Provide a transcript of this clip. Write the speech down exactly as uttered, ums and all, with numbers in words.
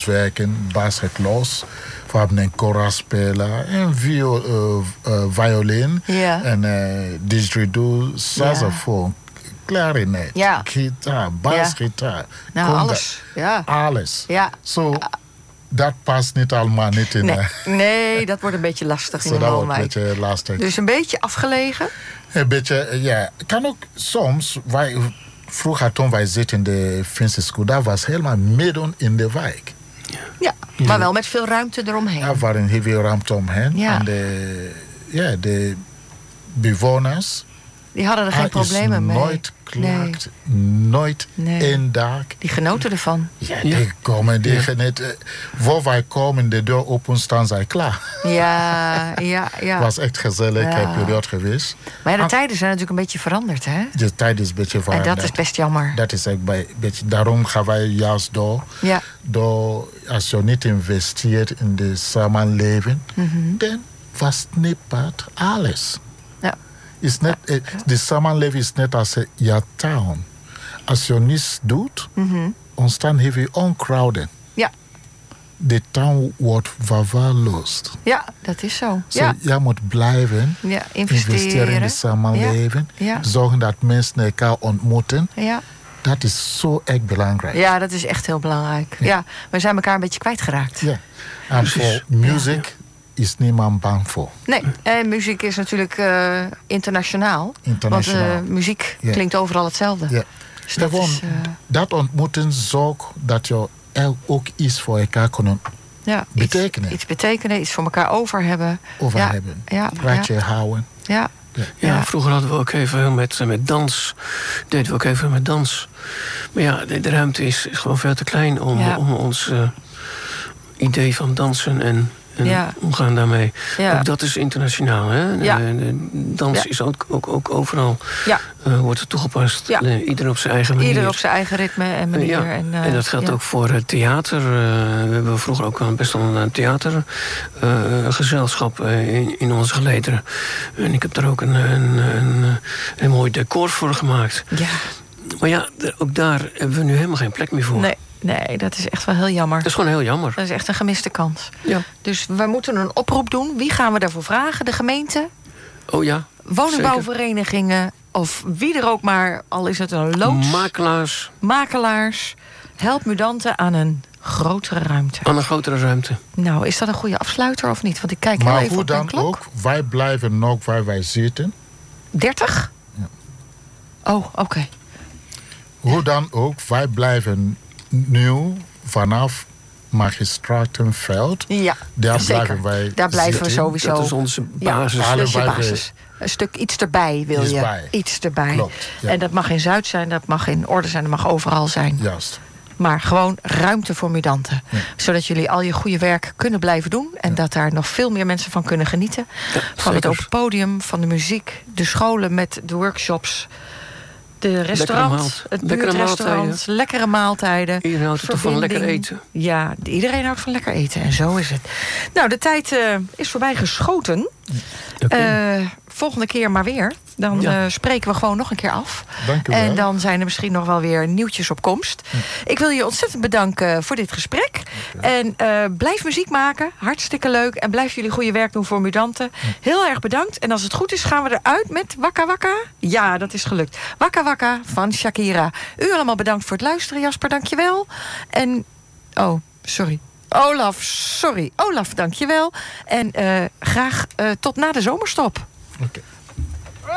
werken, bas het los. We hebben een koraalspeler, een viool, uh, uh, violin, ja. en uh, didgeridoo, saxofoon, ja. klarinet, ja. gitaar, basgitaar. Ja. Nou, alles. Ja. Alles. Ja. So, dat past niet allemaal niet in. Nee, uh, nee dat wordt een beetje lastig in so de dat wordt een woonwijk. beetje lastig. Dus een beetje afgelegen? Een beetje, ja. Kan ook soms, wij, vroeger toen wij zitten in de Finse school, dat was helemaal midden in de wijk. Ja, ja, maar wel met veel ruimte eromheen. Er waren heel veel ruimte omheen. Ja. En de, ja, de bewoners... Die hadden er geen problemen mee. nooit klaagt, nee. nooit nee. één dag. Die genoten ervan. Ja, die ja. komen, die ja. genieten. Voor wij komen, de deur open, staan zij klaar. Ja, ja, ja. Het was echt gezellig, ja. een periode geweest. Maar ja, de en, tijden zijn natuurlijk een beetje veranderd, hè? De tijd is een beetje veranderd. En dat is best jammer. Dat is echt bij, beetje, daarom gaan wij juist door. Ja. door als je niet investeert in de samenleving, mm-hmm. dan versnippert alles. Ja. Is net, eh, de samenleving is net als je town. Als je niets doet, mm-hmm. ontstaan heel veel oncrowding. Ja. De town wordt verwaarloosd. Ja, dat is zo. So ja. Je moet blijven ja, investeren. investeren in de samenleving. Ja. Ja. Zorgen dat mensen elkaar ontmoeten. Ja. Dat is zo echt belangrijk. Ja, dat is echt heel belangrijk. Ja, ja we zijn elkaar een beetje kwijtgeraakt. Ja. En voor muziek... Ja. is niemand bang voor. Nee, en muziek is natuurlijk uh, internationaal. internationaal. Want uh, muziek yeah. klinkt overal hetzelfde. Yeah. Dus dat, Gewoon, is, uh... dat ontmoeten zorgt dat je ook iets voor elkaar kunnen ja, betekenen. Iets, iets betekenen, iets voor elkaar over hebben. Over ja, hebben. Ja, Praatje ja. houden. Ja. Ja. Ja, vroeger hadden we ook even met, met dans. Deden we ook even met dans. Maar ja, de, de ruimte is, is gewoon veel te klein om, ja. om ons uh, idee van dansen en... En ja. omgaan daarmee. Ja. Ook dat is internationaal. Hè? Ja. De, de dans ja. is ook, ook, ook overal. Ja. Uh, wordt het toegepast. Ja. Uh, ieder op zijn eigen manier. Ieder op zijn eigen ritme en manier. Uh, ja. en, uh, en dat geldt ja. ook voor uh, theater. Uh, we hebben vroeger ook wel best wel een theatergezelschap uh, uh, in, in onze gelederen. En ik heb daar ook een, een, een, een mooi decor voor gemaakt. Ja. Maar ja, ook daar hebben we nu helemaal geen plek meer voor. Nee. Nee, dat is echt wel heel jammer. Dat is gewoon heel jammer. Dat is echt een gemiste kans. Ja. Dus we moeten een oproep doen. Wie gaan we daarvoor vragen? De gemeente? Oh ja. Woningbouwverenigingen? Of wie er ook maar, al is het een loods. Makelaars. Makelaars. Help mudanten aan een grotere ruimte. Aan een grotere ruimte. Nou, is dat een goede afsluiter of niet? Want ik kijk heel maar even hoe op mijn dan klok. ook, wij blijven nog waar wij zitten. dertig? Ja. Oh, oké. Okay. Hoe dan ook, wij blijven nu vanaf Magistratenveld. Ja, daar zeker. Blijven wij daar blijven zitten. we sowieso. Dat is onze basis. Ja, dat is je basis. Een stuk iets erbij wil iets je. Bij. Iets erbij. Klopt, ja. En dat mag in Zuid zijn, dat mag in Orde zijn, dat mag overal zijn. Juist. Maar gewoon ruimte voor mudanten. Ja. Zodat jullie al je goede werk kunnen blijven doen. En ja. dat daar nog veel meer mensen van kunnen genieten. Ja, van het open podium, van de muziek, de scholen met de workshops. De restaurant, het buurtrestaurant, lekkere maaltijden. Iedereen houdt toch van lekker eten? Ja, iedereen houdt van lekker eten. En zo is het. Nou, de tijd uh, is voorbij geschoten. Okay. Uh, volgende keer maar weer. Dan ja. uh, spreken we gewoon nog een keer af. Dank u wel. En dan zijn er misschien nog wel weer nieuwtjes op komst. Ja. Ik wil je ontzettend bedanken voor dit gesprek. Okay. En uh, blijf muziek maken. Hartstikke leuk. En blijf jullie goede werk doen voor mudanten. Ja. Heel erg bedankt. En als het goed is gaan we eruit met Wakka Wakka. Ja, dat is gelukt. Wakka Wakka van Shakira. U allemaal bedankt voor het luisteren, Jasper. Dankjewel. En... Oh, sorry. Olaf, sorry. Olaf, dankjewel. En uh, graag uh, tot na de zomerstop. Oké. Okay.